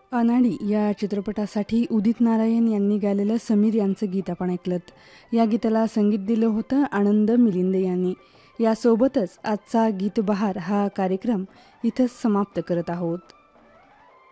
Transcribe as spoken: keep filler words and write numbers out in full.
अनाडी या चित्रपटासाठी उदित नारायण यांनी गायलेलं समीर यांचं गीत आपण ऐकलत. या गीताला संगीत दिलं होतं आनंद मिलिंदे यांनी. यासोबतच आजचा गीत बहार हा कार्यक्रम इथंच समाप्त करत आहोत.